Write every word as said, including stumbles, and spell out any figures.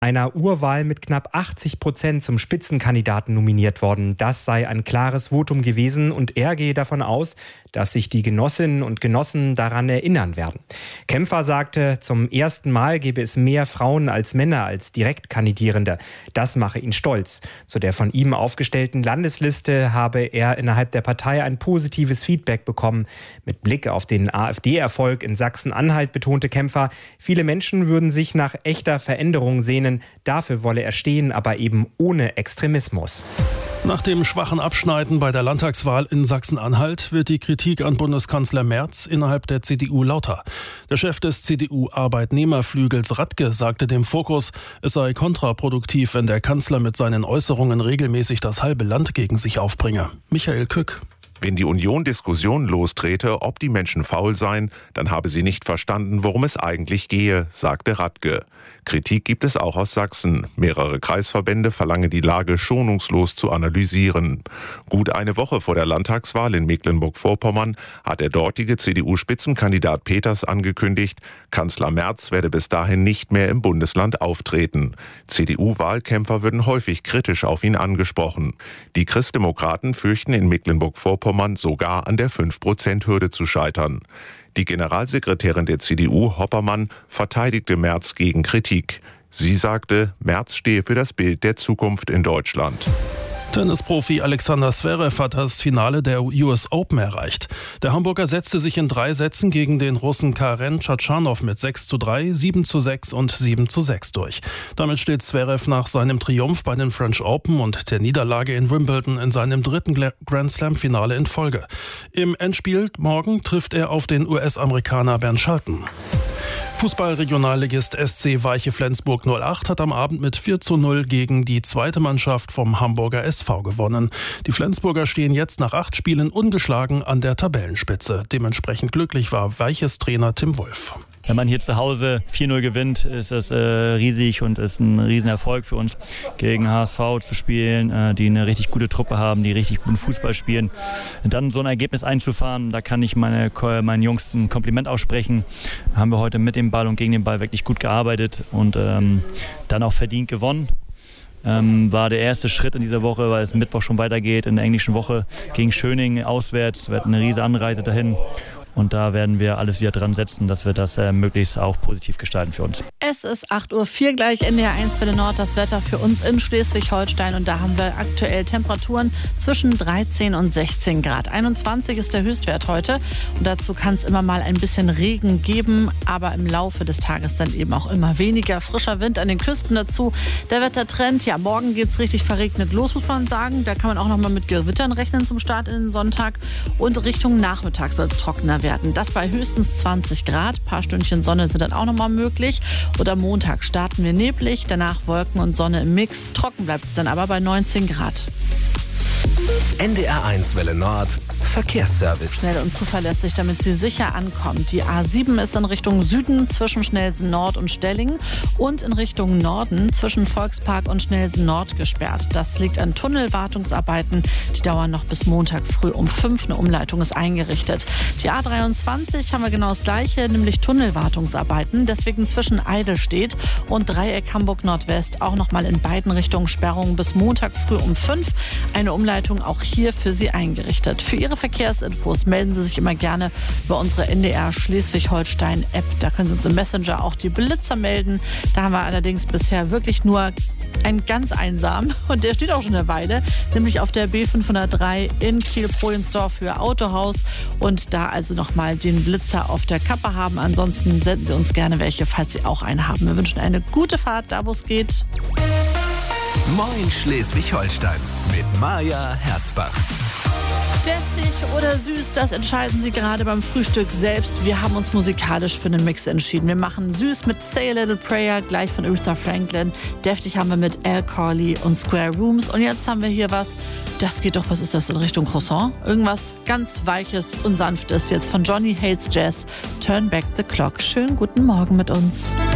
einer Urwahl mit knapp achtzig Prozent zum Spitzenkandidaten nominiert worden. Das sei ein klares Votum gewesen und er gehe davon aus, dass sich die Genossinnen und Genossen daran erinnern werden. Kämpfer sagte, zum ersten Mal gebe es mehr Frauen als Männer als Direktkandidierende. Das mache ihn stolz. Zu der von ihm aufgestellten Landesliste habe er innerhalb der Partei ein positives Feedback bekommen. Mit Blick auf den AfD-Erfolg in Sachsen-Anhalt betonte Kämpfer, viele Menschen würden sich nach echter Veränderung sehnen. Dafür wolle er stehen, aber eben ohne Extremismus. Nach dem schwachen Abschneiden bei der Landtagswahl in Sachsen-Anhalt wird die Kritik an Bundeskanzler Merz innerhalb der C D U lauter. Der Chef des C D U-Arbeitnehmerflügels Radke sagte dem Fokus, es sei kontraproduktiv, wenn der Kanzler mit seinen Äußerungen regelmäßig das halbe Land gegen sich aufbringe. Michael Kück. Wenn die Union Diskussionen lostrete, ob die Menschen faul seien, dann habe sie nicht verstanden, worum es eigentlich gehe, sagte Radke. Kritik gibt es auch aus Sachsen. Mehrere Kreisverbände verlangen die Lage schonungslos zu analysieren. Gut eine Woche vor der Landtagswahl in Mecklenburg-Vorpommern hat der dortige C D U-Spitzenkandidat Peters angekündigt, Kanzler Merz werde bis dahin nicht mehr im Bundesland auftreten. C D U-Wahlkämpfer würden häufig kritisch auf ihn angesprochen. Die Christdemokraten fürchten in Mecklenburg-Vorpommern sogar an der fünf Prozent Hürde zu scheitern. Die Generalsekretärin der C D U, Hoppermann, verteidigte Merz gegen Kritik. Sie sagte, Merz stehe für das Bild der Zukunft in Deutschland. Tennisprofi Alexander Zverev hat das Finale der U S Open erreicht. Der Hamburger setzte sich in drei Sätzen gegen den Russen Karen Tschatschanow mit sechs zu drei, sieben zu sechs und sieben zu sechs durch. Damit steht Zverev nach seinem Triumph bei den French Open und der Niederlage in Wimbledon in seinem dritten Grand Slam-Finale in Folge. Im Endspiel morgen trifft er auf den U S-Amerikaner Bernd Shelton. Fußball-Regionalligist S C Weiche Flensburg null acht hat am Abend mit vier zu null gegen die zweite Mannschaft vom Hamburger S V gewonnen. Die Flensburger stehen jetzt nach acht Spielen ungeschlagen an der Tabellenspitze. Dementsprechend glücklich war Weiches Trainer Tim Wulff. Wenn man hier zu Hause vier null gewinnt, ist das äh, riesig und ist ein Riesenerfolg für uns, gegen H S V zu spielen, äh, die eine richtig gute Truppe haben, die richtig guten Fußball spielen. Und dann so ein Ergebnis einzufahren, da kann ich meine, meinen Jungs ein Kompliment aussprechen. Haben wir heute mit dem Ball und gegen den Ball wirklich gut gearbeitet und ähm, dann auch verdient gewonnen. Ähm, war der erste Schritt in dieser Woche, weil es Mittwoch schon weitergeht in der englischen Woche gegen Schöning auswärts. Wir hatten eine riesige Anreise dahin. Und da werden wir alles wieder dran setzen, dass wir das äh, möglichst auch positiv gestalten für uns. Es ist acht Uhr vier gleich, N D R eins Welle Nord, das Wetter für uns in Schleswig-Holstein. Und da haben wir aktuell Temperaturen zwischen dreizehn und sechzehn Grad. einundzwanzig ist der Höchstwert heute. Und dazu kann es immer mal ein bisschen Regen geben, aber im Laufe des Tages dann eben auch immer weniger. Frischer Wind an den Küsten dazu. Der Wettertrend, ja, morgen geht es richtig verregnet los, muss man sagen. Da kann man auch noch mal mit Gewittern rechnen zum Start in den Sonntag. Und Richtung Nachmittag soll es trockener werden. Das bei höchstens zwanzig Grad. Ein paar Stündchen Sonne sind dann auch noch mal möglich. Oder Montag starten wir neblig, danach Wolken und Sonne im Mix. Trocken bleibt es dann aber bei neunzehn Grad. N D R eins Welle Nord Verkehrsservice. Schnell und zuverlässig, damit Sie sicher ankommen. Die A sieben ist in Richtung Süden zwischen Schnellsen Nord und Stellingen und in Richtung Norden zwischen Volkspark und Schnellsen Nord gesperrt. Das liegt an Tunnelwartungsarbeiten. Die dauern noch bis Montag früh um fünf. Eine Umleitung ist eingerichtet. Die A dreiundzwanzig haben wir genau das Gleiche, nämlich Tunnelwartungsarbeiten. Deswegen zwischen Eidelstedt und Dreieck Hamburg Nordwest auch noch mal in beiden Richtungen Sperrungen bis Montag früh um fünf. Eine Umleitung auch hier für Sie eingerichtet. Für Ihre Verkehrsinfos melden Sie sich immer gerne über unsere N D R Schleswig-Holstein-App. Da können Sie uns im Messenger auch die Blitzer melden. Da haben wir allerdings bisher wirklich nur einen ganz einsam und der steht auch schon eine Weile, nämlich auf der B fünfhundertdrei in Kiel-Projensdorf für Autohaus und da also nochmal den Blitzer auf der Kappe haben. Ansonsten senden Sie uns gerne welche, falls Sie auch einen haben. Wir wünschen eine gute Fahrt, da wo es geht. Moin Schleswig-Holstein mit Maja Herzbach. Deftig oder süß, das entscheiden Sie gerade beim Frühstück selbst. Wir haben uns musikalisch für einen Mix entschieden. Wir machen süß mit Say a Little Prayer, gleich von Aretha Franklin. Deftig haben wir mit Al Corley und Square Rooms. Und jetzt haben wir hier was, das geht doch, was ist das, in Richtung Croissant? Irgendwas ganz Weiches und Sanftes jetzt von Johnny Hates Jazz. Turn Back the Clock. Schönen guten Morgen mit uns.